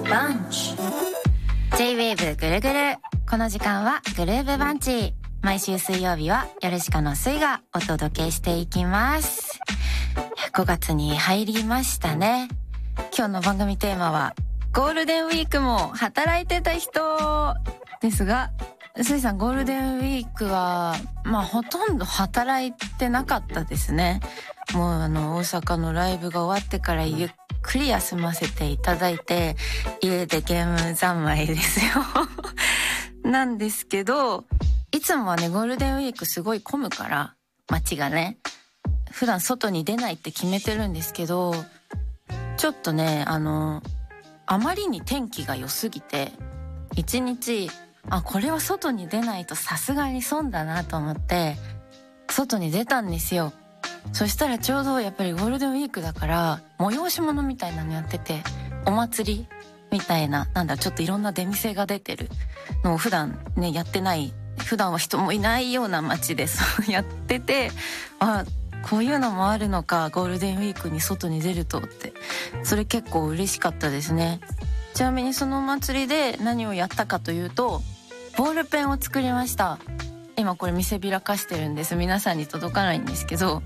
バンチ J-Wave ぐるぐる。この時間はグルーブバンチ。毎週水曜日はヨルシカのスイがお届けしていきます。5月に入りましたね。今日の番組テーマはゴールデンウィークも働いてた人ですが、スイさんゴールデンウィークはほとんど働いてなかったですね。もう大阪のライブが終わってからゆっくり休ませていただいて、家でゲーム三昧ですよなんですけど、いつもはねゴールデンウィークすごい混むから街がね、普段外に出ないって決めてるんですけど、ちょっとねあまりに天気が良すぎて一日これは外に出ないとさすがに損だなと思って外に出たんですよ。そしたらちょうどやっぱりゴールデンウィークだから催し物みたいなのやってて、お祭りみたいなちょっといろんな出店が出てるのを普段ねやってない、普段は人もいないような街でそうやってて、こういうのもあるのかゴールデンウィークに外に出るとって、それ結構嬉しかったですね。ちなみにそのお祭りで何をやったかというと、ボールペンを作りました。今これ見せびらかしてるんです。皆さんに届かないんですけど、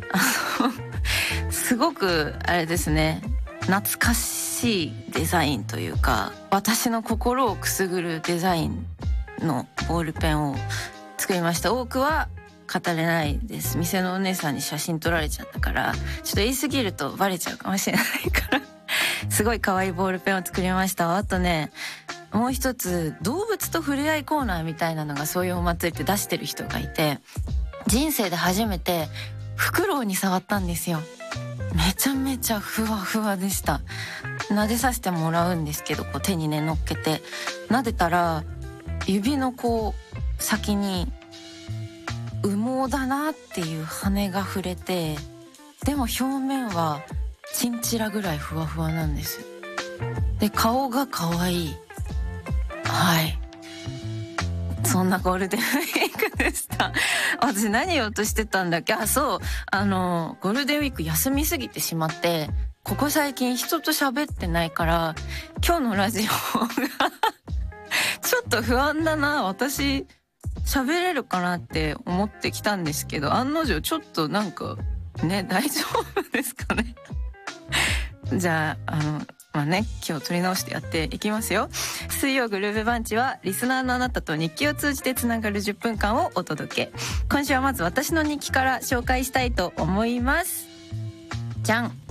すごくあれですね、懐かしいデザインというか、私の心をくすぐるデザインのボールペンを作りました。多くは語れないです。店のお姉さんに写真撮られちゃったから、ちょっと言い過ぎるとバレちゃうかもしれないからすごい可愛いボールペンを作りました。あとね、もう一つ動物と触れ合いコーナーみたいなのが、そういうお祭りって出してる人がいて、人生で初めてフクロウに触ったんですよ。めちゃめちゃふわふわでした。撫でさせてもらうんですけど、こう手にね乗っけて撫でたら、指のこう先に羽毛だなっていう羽が触れて、でも表面はチンチラぐらいふわふわなんですよ。で顔が可愛い。はい、そんなゴールデンウィークでした。私何言おうとしてたんだっけ。そう、ゴールデンウィーク休みすぎてしまって、ここ最近人と喋ってないから、今日のラジオがちょっと不安だな、私喋れるかなって思ってきたんですけど、案の定ちょっとね、大丈夫ですかねじゃあ今日取り直してやっていきますよ。水曜グルーブバンチはリスナーのあなたと日記を通じてつながる10分間をお届け。今週はまず私の日記から紹介したいと思います。じゃん。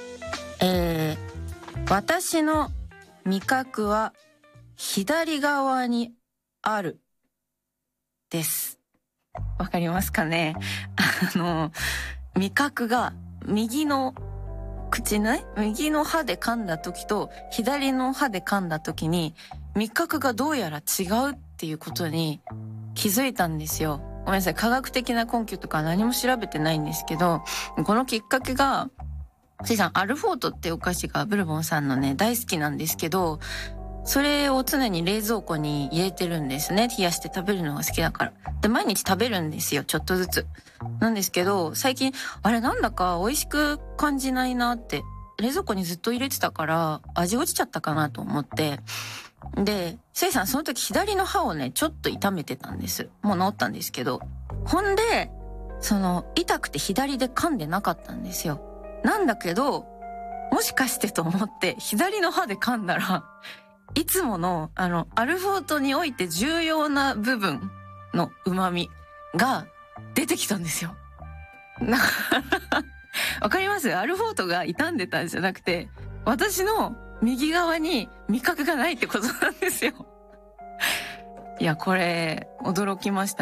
私の味覚は左側にあるです。わかりますかね。味覚が右の口ね、右の歯で噛んだ時と左の歯で噛んだ時に味覚がどうやら違うっていうことに気づいたんですよ。ごめんなさい、科学的な根拠とか何も調べてないんですけど、このきっかけが、せいさんアルフォートってお菓子がブルボンさんのね大好きなんですけど、それを常に冷蔵庫に入れてるんですね。冷やして食べるのが好きだから。で毎日食べるんですよ、ちょっとずつなんですけど、最近なんだか美味しく感じないなって、冷蔵庫にずっと入れてたから味落ちちゃったかなと思って、でせいさんその時左の歯をねちょっと痛めてたんです。もう治ったんですけど、ほんで痛くて左で噛んでなかったんですよ。なんだけどもしかしてと思って左の歯で噛んだら、いつものアルフォートにおいて重要な部分の旨味が出てきたんですよ。わかります？アルフォートが傷んでたんじゃなくて、私の右側に味覚がないってことなんですよ。いや、これ驚きました。